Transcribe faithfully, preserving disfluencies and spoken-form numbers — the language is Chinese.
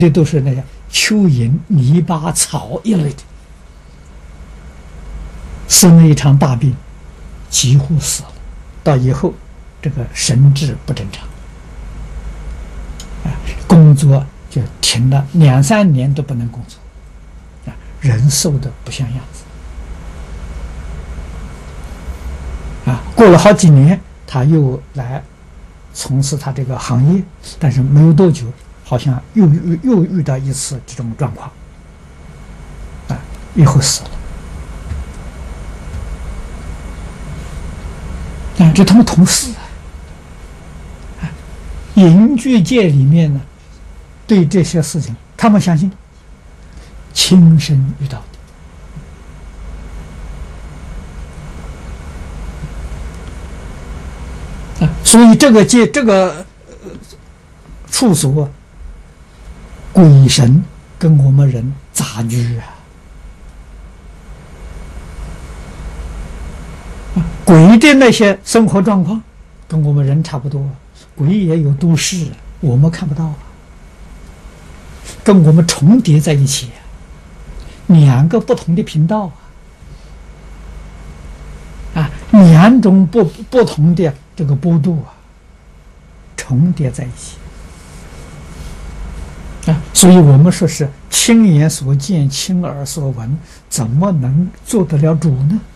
这都是那样蚯蚓、泥巴、草一类的，生了一场大病，几乎死了。到以后，这个神志不正常，啊，工作就停了两三年都不能工作，啊，人瘦的不像样子，啊，过了好几年，他又来从事他这个行业，但是没有多久，好像又又又遇到一次这种状况，啊，以后死了。啊，这他们同事啊，隐居界里面呢，对这些事情，他们相信亲身遇到的啊，所以这个界这个处所，鬼神跟我们人杂居啊。鬼的那些生活状况跟我们人差不多，鬼也有都市，我们看不到啊，跟我们重叠在一起，两个不同的频道啊，啊，两种不不同的这个波度啊，重叠在一起啊，所以我们说是亲眼所见、亲耳所闻，怎么能做得了主呢？